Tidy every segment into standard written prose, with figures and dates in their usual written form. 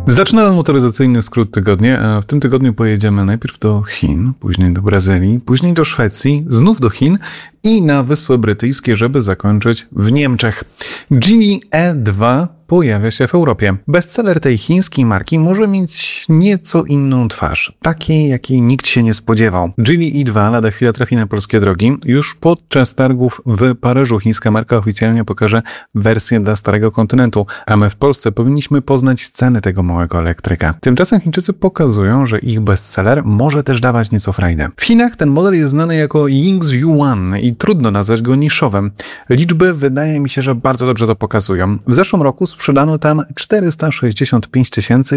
Zaczynamy motoryzacyjny skrót tygodnia, a w tym tygodniu pojedziemy najpierw do Chin, później do Brazylii, później do Szwecji, znów do Chin i na Wyspy Brytyjskie, żeby zakończyć w Niemczech. Geely E2 pojawia się w Europie. Bestseller tej chińskiej marki może mieć nieco inną twarz, takiej, jakiej nikt się nie spodziewał. Geely E2 lada chwila trafi na polskie drogi. Już podczas targów w Paryżu chińska marka oficjalnie pokaże wersję dla starego kontynentu, a my w Polsce powinniśmy poznać ceny tego małego elektryka. Tymczasem Chińczycy pokazują, że ich bestseller może też dawać nieco frajdę. W Chinach ten model jest znany jako Yingzi Yuan i trudno nazwać go niszowym. Liczby wydaje mi się, że bardzo dobrze to pokazują. W zeszłym roku sprzedano tam 465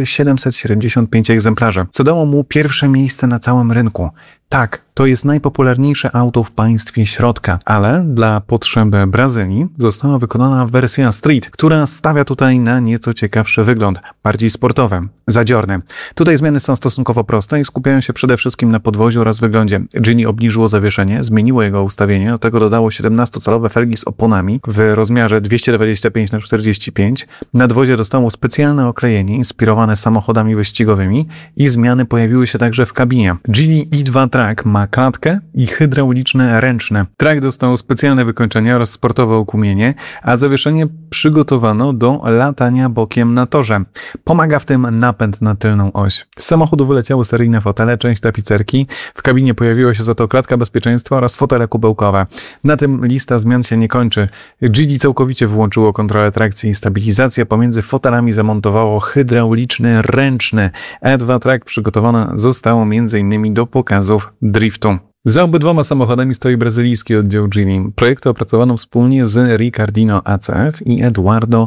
775 egzemplarzy, co dało mu pierwsze miejsce na całym rynku. Tak, to jest najpopularniejsze auto w państwie środka, ale dla potrzeby Brazylii została wykonana wersja Street, która stawia tutaj na nieco ciekawszy wygląd, bardziej sportowy, zadziorny. Tutaj zmiany są stosunkowo proste i skupiają się przede wszystkim na podwoziu oraz wyglądzie. Geely obniżyło zawieszenie, zmieniło jego ustawienie, do tego dodało 17-calowe felgi z oponami w rozmiarze 225x45. Nadwozie dostało specjalne oklejenie inspirowane samochodami wyścigowymi i zmiany pojawiły się także w kabinie. Geely E2 Track ma klatkę i hydrauliczne ręczne. Track dostał specjalne wykończenie oraz sportowe okumienie, a zawieszenie przygotowano do latania bokiem na torze. Pomaga w tym napęd na tylną oś. Z samochodu wyleciały seryjne fotele, część tapicerki. W kabinie pojawiła się za to klatka bezpieczeństwa oraz fotele kubełkowe. Na tym lista zmian się nie kończy. Geely całkowicie wyłączyło kontrolę trakcji i stabilizację. Pomiędzy fotelami zamontowało hydrauliczny ręczny. E2 Track przygotowane zostało m.in. do pokazów driftu. Za obydwoma samochodami stoi brazylijski oddział Geely. Projekty opracowano wspólnie z Ricardino ACF i Eduardo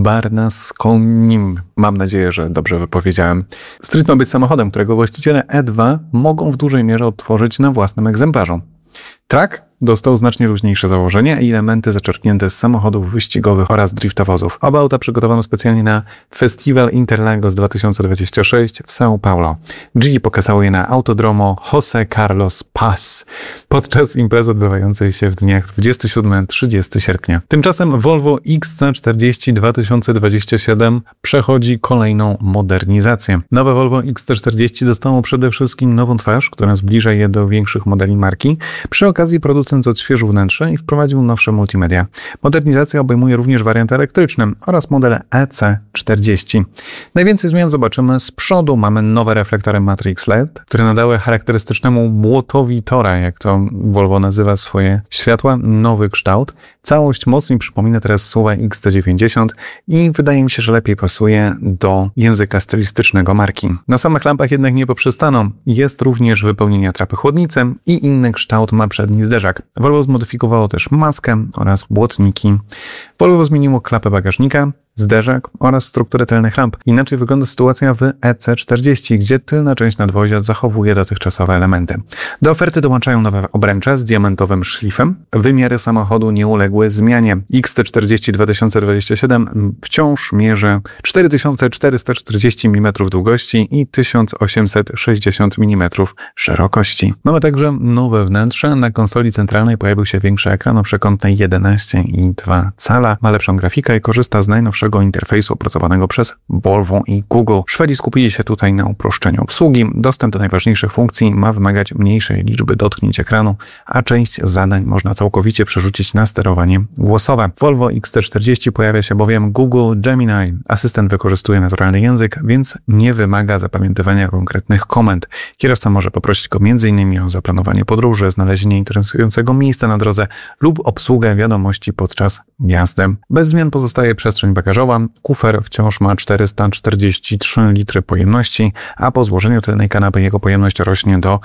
Barnasconim. Mam nadzieję, że dobrze wypowiedziałem. Street ma być samochodem, którego właściciele E2 mogą w dużej mierze odtworzyć na własnym egzemplarzu. Track dostał znacznie luźniejsze założenie i elementy zaczerpnięte z samochodów wyścigowych oraz driftowozów. Oba auta przygotowano specjalnie na Festival Interlagos 2026 w São Paulo. Geely pokazało je na Autodromo José Carlos Paz podczas imprezy odbywającej się w dniach 27-30 sierpnia. Tymczasem Volvo XC40 2027 przechodzi kolejną modernizację. Nowe Volvo XC40 dostało przede wszystkim nową twarz, która zbliża je do większych modeli marki. Przy okazji producent odświeżył wnętrze i wprowadził nowsze multimedia. Modernizacja obejmuje również wariant elektryczny oraz model EC40. Najwięcej zmian zobaczymy z przodu. Mamy nowe reflektory Matrix LED, które nadały charakterystycznemu błotowi tora, jak to Volvo nazywa swoje światła, nowy kształt. Całość mocniej przypomina teraz SUV XC90 i wydaje mi się, że lepiej pasuje do języka stylistycznego marki. Na samych lampach jednak nie poprzestano. Jest również wypełnienie atrapy chłodnicy i inny kształt ma przedni zderzak. Volvo zmodyfikowało też maskę oraz błotniki. Volvo zmieniło klapę bagażnika, zderzak oraz strukturę tylnych lamp. Inaczej wygląda sytuacja w EC40, gdzie tylna część nadwozia zachowuje dotychczasowe elementy. Do oferty dołączają nowe obręcze z diamentowym szlifem. Wymiary samochodu nie uległy zmianie. XC40 2027 wciąż mierzy 4440 mm długości i 1860 mm szerokości. Mamy także nowe wnętrze. Na konsoli centralnej pojawił się większy ekran o przekątnej 11,2 cala. Ma lepszą grafikę i korzysta z najnowszego interfejsu opracowanego przez Volvo i Google. Szwedzi skupili się tutaj na uproszczeniu obsługi. Dostęp do najważniejszych funkcji ma wymagać mniejszej liczby dotknięć ekranu, a część zadań można całkowicie przerzucić na sterowanie głosowe. W Volvo XC40 pojawia się bowiem Google Gemini. Asystent wykorzystuje naturalny język, więc nie wymaga zapamiętywania konkretnych komend. Kierowca może poprosić go m.in. o zaplanowanie podróży, znalezienie interesującego miejsca na drodze lub obsługę wiadomości podczas jazdy. Bez zmian pozostaje przestrzeń bagażowa. Kufer wciąż ma 443 litry pojemności, a po złożeniu tylnej kanapy jego pojemność rośnie do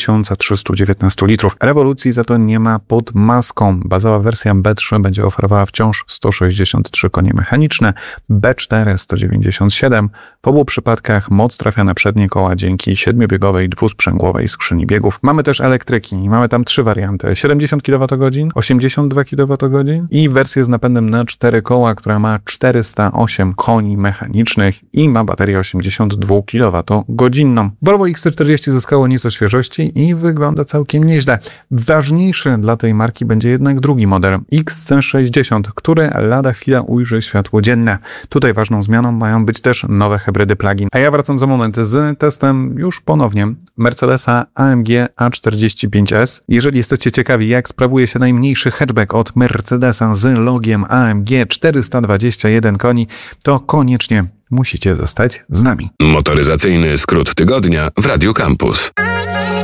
1319 litrów. Rewolucji za to nie ma pod maską. Bazowa wersja B3 będzie oferowała wciąż 163 konie mechaniczne, B4 197. W obu przypadkach moc trafia na przednie koła dzięki 7-biegowej dwusprzęgłowej skrzyni biegów. Mamy też elektryki. Mamy tam 3 warianty. 70 kWh, 82 kWh i wersję z napędem na 4 koła, która ma 400 408 koni mechanicznych i ma baterię 82 kWh. Volvo XC40 zyskało nieco świeżości i wygląda całkiem nieźle. Ważniejszy dla tej marki będzie jednak drugi model XC60, który lada chwila ujrzy światło dzienne. Tutaj ważną zmianą mają być też nowe hybrydy plug-in. A ja wracam za moment z testem już ponownie Mercedesa AMG A45S. Jeżeli jesteście ciekawi, jak sprawuje się najmniejszy hatchback od Mercedesa z logiem AMG 421 koni, to koniecznie musicie zostać z nami. Motoryzacyjny skrót tygodnia w Radiu Campus.